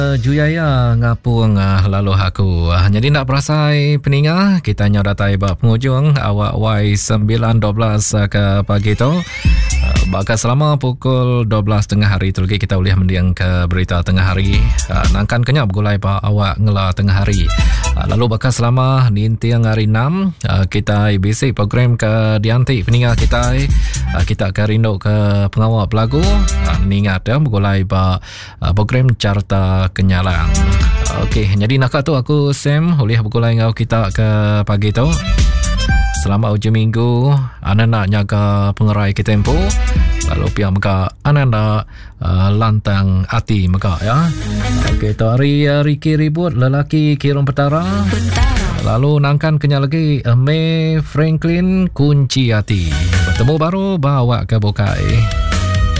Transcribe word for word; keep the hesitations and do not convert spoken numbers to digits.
Juyaya ngapung uh, lalu aku uh, jadi nak perasai peninga kita nyodatai bab penghujung awak Y sembilan dua belas uh, ke pagi tu uh, bakal selama pukul dua belas tengah hari tu lagi kita boleh mendiang ke berita tengah hari uh, nangkan kenyap gulai pa awak ngela tengah hari uh, lalu bakal selama nintiang hari enam uh, kita basic program ke dianti peninga kita uh, kita akan rindu ke pengawal pelaku uh, ningat ya gulai pa uh, program carta kenyalang. Okey, jadi nak tu aku Sam boleh bergulai dengan kita ke pagi tu. Selamat hujung minggu. Anda nak jaga pengerai ke tempo. Lalu pihak maka anda nak uh, lantang hati maka ya. Okey, tu hari uh, Ricky ribut lelaki Kirong Petara. Lalu nangkan kenya lagi uh, May Franklin kunci hati. Bertemu baru bawa ke Bokai.